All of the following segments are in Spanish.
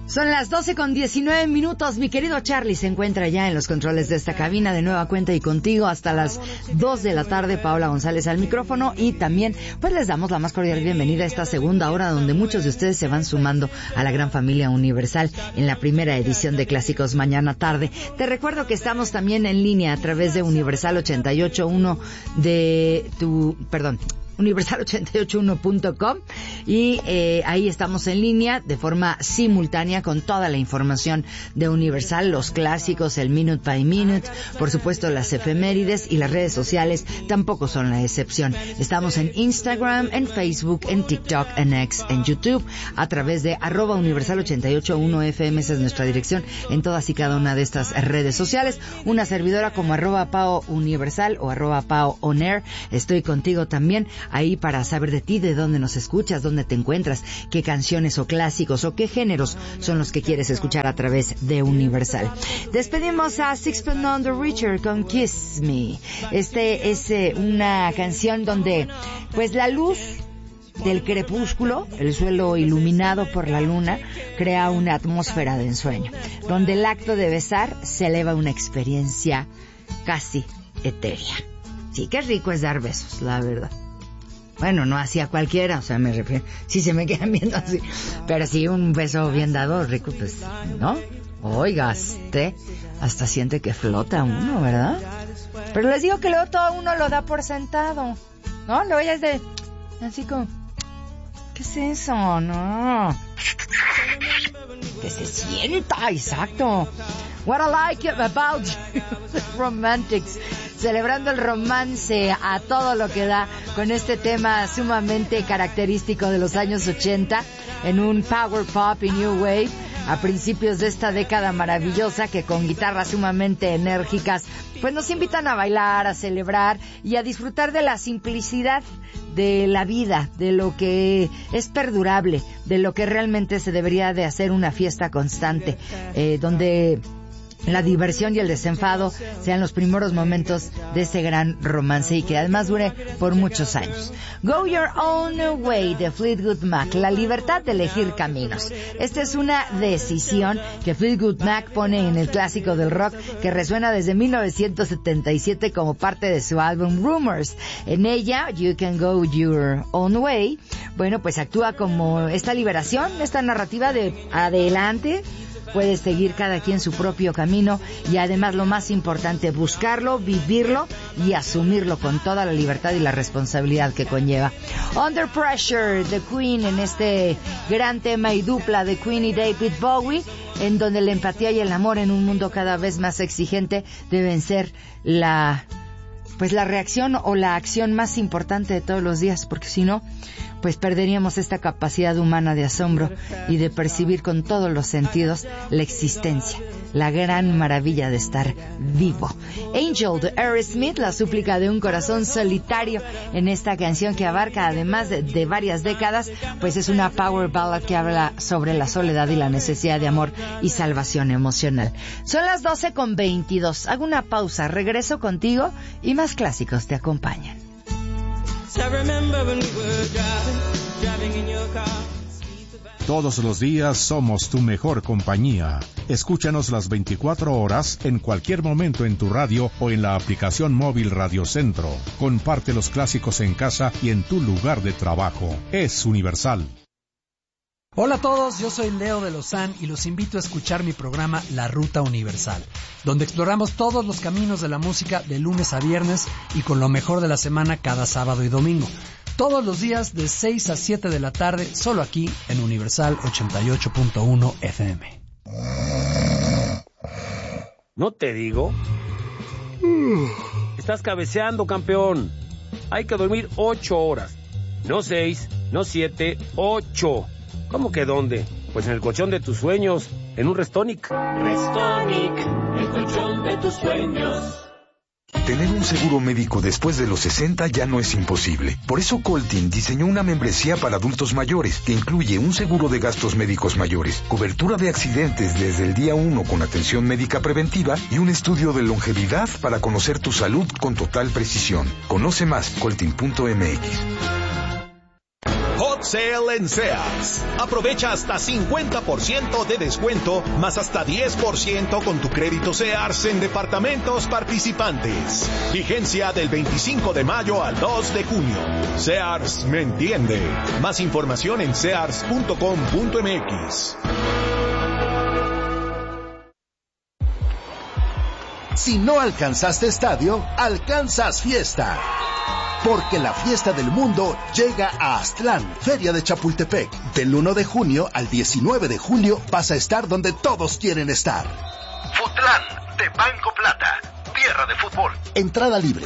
Son las 12:19. Mi querido Charlie se encuentra ya en los controles de esta cabina de nueva cuenta y contigo hasta las 2 de la tarde. Paola González al micrófono y también pues les damos la más cordial bienvenida a esta segunda hora donde muchos de ustedes se van sumando a la gran familia Universal en la primera edición de Clásicos Mañana Tarde. Te recuerdo que estamos también en línea a través de Universal 88.1 universal881.com y ahí estamos en línea de forma simultánea con toda la información de Universal, los clásicos, el Minute by Minute, por supuesto las efemérides y las redes sociales tampoco son la excepción. Estamos en Instagram, en Facebook, en TikTok, en X, en YouTube, a través de @universal881fm, esa es nuestra dirección en todas y cada una de estas redes sociales. Una servidora como @PaoUniversal o @PaoOnAir. Estoy contigo también ahí para saber de ti, de dónde nos escuchas, dónde te encuentras, qué canciones o clásicos o qué géneros son los que quieres escuchar a través de Universal. Despedimos a Sixpence None the Richer con Kiss Me. Este es una canción donde pues la luz del crepúsculo, el suelo iluminado por la luna, crea una atmósfera de ensueño, donde el acto de besar se eleva a una experiencia casi etérea. Sí, qué rico es dar besos, la verdad. Bueno, no así a cualquiera, o sea, me refiero, si se me quedan viendo así, pero sí un beso bien dado, rico, pues, ¿no? Oigas, hasta siente que flota uno, ¿verdad? Pero les digo que luego todo uno lo da por sentado, ¿no? Luego ya es de, así como, ¿qué es eso? No. Que se sienta, exacto. What I like about you, Romantics. Celebrando el romance a todo lo que da con este tema sumamente característico de los años 80 en un power pop y new wave a principios de esta década maravillosa que con guitarras sumamente enérgicas pues nos invitan a bailar, a celebrar y a disfrutar de la simplicidad de la vida, de lo que es perdurable, de lo que realmente se debería de hacer una fiesta constante, donde la diversión y el desenfado sean los primeros momentos de ese gran romance y que además dure por muchos años. Go Your Own Way de Fleetwood Mac, la libertad de elegir caminos. Esta es una decisión que Fleetwood Mac pone en el clásico del rock que resuena desde 1977 como parte de su álbum Rumors. En ella, You Can Go Your Own Way, bueno, pues actúa como esta liberación, esta narrativa de adelante. Puedes seguir cada quien su propio camino y además lo más importante, buscarlo, vivirlo y asumirlo con toda la libertad y la responsabilidad que conlleva. Under Pressure de Queen en este gran tema y dupla de Queen y David Bowie, en donde la empatía y el amor en un mundo cada vez más exigente deben ser la reacción o la acción más importante de todos los días, porque si no, pues perderíamos esta capacidad humana de asombro y de percibir con todos los sentidos la existencia, la gran maravilla de estar vivo. Angel de Aerosmith, la súplica de un corazón solitario en esta canción que abarca además de varias décadas, pues es una power ballad que habla sobre la soledad y la necesidad de amor y salvación emocional. Son las 12:22. Hago una pausa, regreso contigo y más clásicos te acompañan. Todos los días somos tu mejor compañía. Escúchanos las 24 horas en cualquier momento en tu radio o en la aplicación móvil Radio Centro. Comparte los clásicos en casa y en tu lugar de trabajo. Es Universal. Hola a todos, yo soy Leo de Lozán y los invito a escuchar mi programa La Ruta Universal, donde exploramos todos los caminos de la música de lunes a viernes y con lo mejor de la semana cada sábado y domingo. Todos los días de 6 a 7 de la tarde, solo aquí en Universal 88.1 FM. ¿No te digo? Estás cabeceando, campeón. Hay que dormir 8 horas. No 6, no 7, 8. ¿Cómo que dónde? Pues en el colchón de tus sueños, en un Restonic. Restonic, el colchón de tus sueños. Tener un seguro médico después de los 60 ya no es imposible. Por eso Coltin diseñó una membresía para adultos mayores que incluye un seguro de gastos médicos mayores, cobertura de accidentes desde el día 1 con atención médica preventiva y un estudio de longevidad para conocer tu salud con total precisión. Conoce más, coltin.mx. Hot Sale en Sears. Aprovecha hasta 50% de descuento, más hasta 10% con tu crédito Sears en departamentos participantes. Vigencia del 25 de mayo al 2 de junio. Sears me entiende. Más información en sears.com.mx. Si no alcanzaste estadio, alcanzas fiesta. Porque la fiesta del mundo llega a Aztlán, Feria de Chapultepec. Del 1 de junio al 19 de julio vas a estar donde todos quieren estar. Futlán, de Banco Plata, tierra de fútbol. Entrada libre.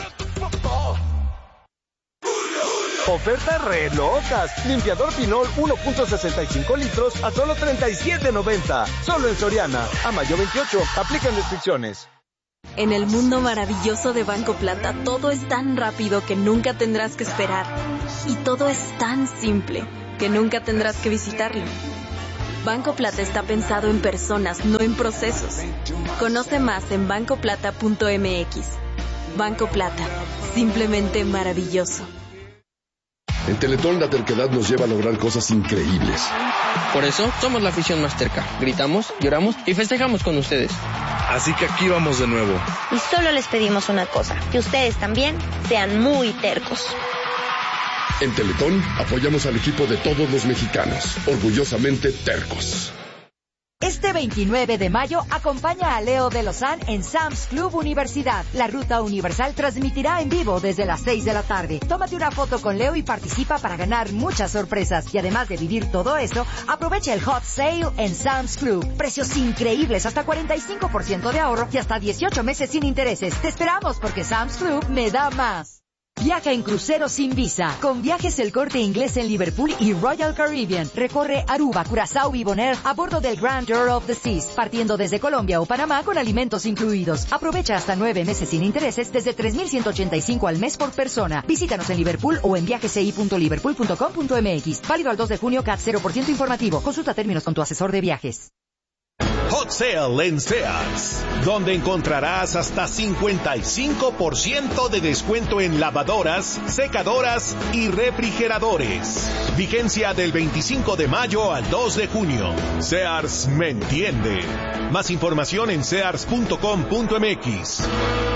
Ofertas re locas. Limpiador Pinol 1.65 litros a solo $37.90. Solo en Soriana. A mayo 28. Aplican restricciones. En el mundo maravilloso de Banco Plata, todo es tan rápido que nunca tendrás que esperar. Y todo es tan simple que nunca tendrás que visitarlo. Banco Plata está pensado en personas, no en procesos. Conoce más en bancoplata.mx. Banco Plata, simplemente maravilloso. En Teletón la terquedad nos lleva a lograr cosas increíbles. Por eso somos la afición más terca. Gritamos, lloramos y festejamos con ustedes. Así que aquí vamos de nuevo. Y solo les pedimos una cosa, que ustedes también sean muy tercos. En Teletón apoyamos al equipo de todos los mexicanos, orgullosamente tercos. Este 29 de mayo, acompaña a Leo de Lozán en Sam's Club Universidad. La Ruta Universal transmitirá en vivo desde las 6 de la tarde. Tómate una foto con Leo y participa para ganar muchas sorpresas. Y además de vivir todo eso, aprovecha el Hot Sale en Sam's Club. Precios increíbles, hasta 45% de ahorro y hasta 18 meses sin intereses. Te esperamos porque Sam's Club me da más. Viaja en crucero sin visa, con Viajes El Corte Inglés en Liverpool y Royal Caribbean. Recorre Aruba, Curazao y Bonaire a bordo del Grandeur of the Seas, partiendo desde Colombia o Panamá con alimentos incluidos. Aprovecha hasta 9 meses sin intereses desde 3,185 al mes por persona. Visítanos en Liverpool o en viajesi.liverpool.com.mx. Válido al 2 de junio, CAT 0% informativo. Consulta términos con tu asesor de viajes. Hot Sale en Sears, donde encontrarás hasta 55% de descuento en lavadoras, secadoras y refrigeradores. Vigencia del 25 de mayo al 2 de junio. Sears me entiende. Más información en sears.com.mx.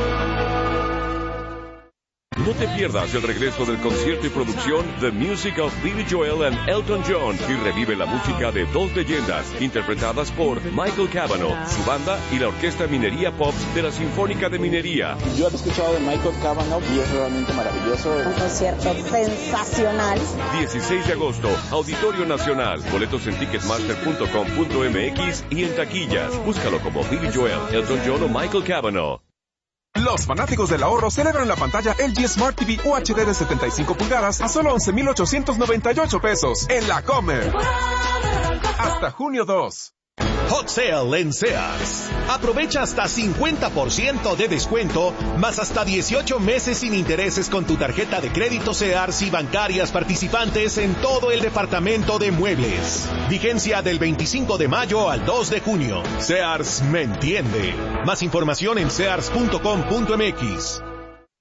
No te pierdas el regreso del concierto y producción The Music of Billy Joel and Elton John y revive la música de dos leyendas interpretadas por Michael Cavanaugh, su banda y la Orquesta Minería Pops de la Sinfónica de Minería. Yo he escuchado de Michael Cavanaugh y es realmente maravilloso. Un concierto sensacional. 16 de agosto, Auditorio Nacional. Boletos en ticketmaster.com.mx y en taquillas. Búscalo como Billy Joel, Elton John o Michael Cavanaugh. Los fanáticos del ahorro celebran la pantalla LG Smart TV UHD de 75 pulgadas a solo 11,898 pesos en la Comer. Hasta junio 2. Hot Sale en Sears. Aprovecha hasta 50% de descuento, más hasta 18 meses sin intereses con tu tarjeta de crédito Sears y bancarias participantes en todo el departamento de muebles. Vigencia del 25 de mayo al 2 de junio. Sears me entiende. Más información en sears.com.mx.